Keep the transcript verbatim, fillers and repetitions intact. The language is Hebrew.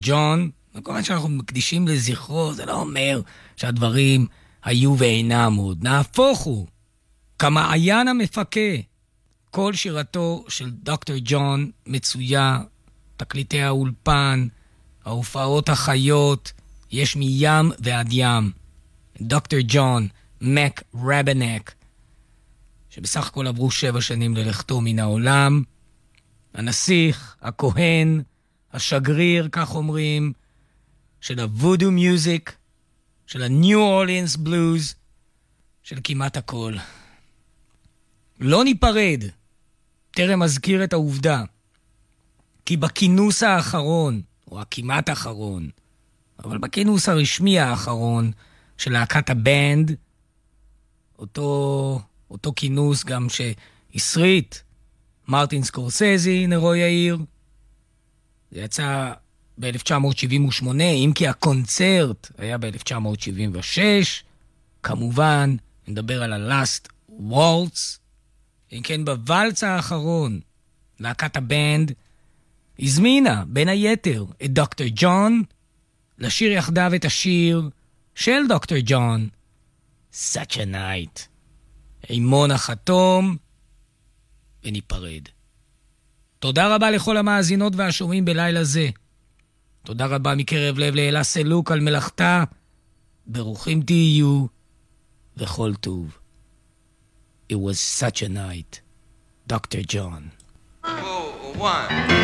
ג'ון, וכמובן שאנחנו מקדישים לזכרו, זה לא אומר שהדברים היו ואינם עוד. נהפוך הוא, כמעיין המפקה. כל שירתו של דוקטור ג'ון מצויה, תקליטי האולפן, ההופעות החיות, יש מים ועד ים. דוקטור ג'ון מק רבנק, שבסך הכל עברו שבע שנים ללכתו מן העולם, הנסיך, הכהן, השגריר, כך אומרים, של הוודו מיוזיק, של הניו אורלינס בלוז, של כמעט הכל. לא ניפרד, תרם אזכיר את העובדה, כי בכינוס האחרון, או הכמעט האחרון, אבל בכינוס הרשמי האחרון של להקת הבנד, אותו, אותו כינוס גם שהסריט מרטין סקורסזי, נרו יאיר, זה יצא ב-אלף תשע מאות שבעים ושמונה, אם כי הקונצרט היה ב-אלף תשע מאות שבעים ושש, כמובן, נדבר על ה-Last Waltz, אם כן בוואלץ האחרון, להקת הבנד, הזמינה בין היתר את דוקטור ג'ון, לשיר יחדיו את השיר של דוקטור ג'ון, Such a Night. אימון החתום, וניפרד. תודה רבה לכל המאזינות והשומעים בלילה זה. תודה רבה מקרב לב לאלה סלוק על מלאכתה. ברוכים תהיו וכל טוב. It was such a night. דוקטור ג'ון. Oh, one.